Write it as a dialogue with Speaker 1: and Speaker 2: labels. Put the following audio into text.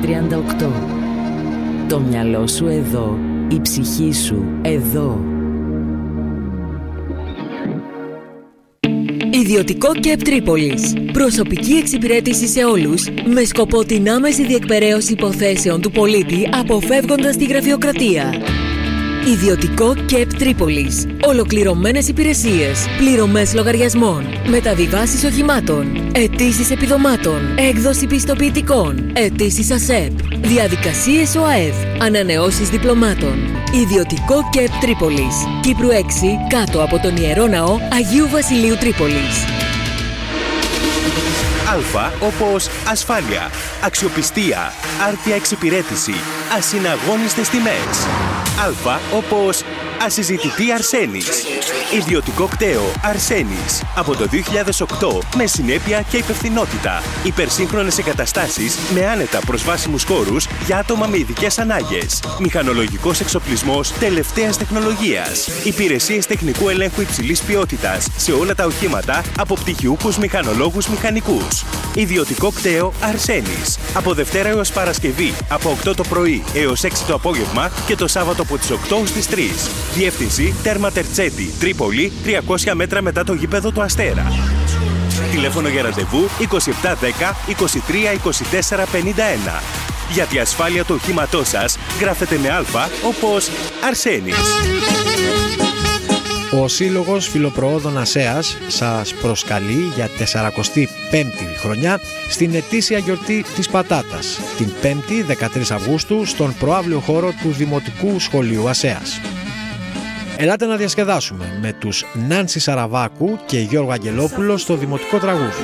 Speaker 1: 38. Το μυαλό σου εδώ, η ψυχή σου εδώ.
Speaker 2: Ιδιωτικό ΚΕΠ Τρίπολης. Προσωπική εξυπηρέτηση σε όλους, με σκοπό την άμεση διεκπεραίωση υποθέσεων του πολίτη, αποφεύγοντας τη γραφειοκρατία. Ιδιωτικό ΚΕΠ Τρίπολης. Ολοκληρωμένες υπηρεσίες, πληρωμές λογαριασμών, μεταβιβάσεις οχημάτων, αιτήσεις επιδομάτων, έκδοση πιστοποιητικών, αιτήσεις ΑΣΕΠ, διαδικασίες ΟΑΕΔ, ανανεώσεις διπλωμάτων. Ιδιωτικό ΚΕΠ Τρίπολης. Κύπρου 6, κάτω από τον Ιερό Ναό Αγίου Βασιλείου Τρίπολης.
Speaker 3: Α όπως ασφάλεια, αξιοπιστία, άρτια εξυπηρέτηση, ασυναγώνιστες τιμές. Α όπως ασυζητητή Αρσένης. Ιδιωτικό κτέο Αρσένης. Από το 2008 με συνέπεια και υπευθυνότητα. Υπερσύγχρονες εγκαταστάσεις με άνετα προσβάσιμους χώρους για άτομα με ειδικές ανάγκες. Μηχανολογικός εξοπλισμός τελευταίας τεχνολογίας. Υπηρεσίες τεχνικού ελέγχου υψηλής ποιότητας σε όλα τα οχήματα από πτυχιούχους μηχανολόγους μηχανικούς. Ιδιωτικό κτέο Αρσένης. Από Δευτέρα έως Παρασκευή από 8 το πρωί έως 6 το απόγευμα και το Σάββατο από τις 8 στις 3. Διεύθυνση Τέρμα Τερτσέτη, Τρίπολη, 300 μέτρα μετά το γήπεδο του Αστέρα. Τηλέφωνο για ραντεβού 2710 23 24 51. Για τη ασφάλεια του οχήματός σας γράφετε με Α όπως Αρσένης.
Speaker 4: Ο Σύλλογος Φιλοπροόδων Ασέας σας προσκαλεί για 45η χρονιά στην ετήσια γιορτή της πατάτας, την 5η 13 Αυγούστου στον προαύλιο χώρο του Δημοτικού Σχολείου Ασέας. Ελάτε να διασκεδάσουμε με τους Νάνση Σαραβάκου και Γιώργο Αγγελόπουλο στο Δημοτικό Τραγούδι.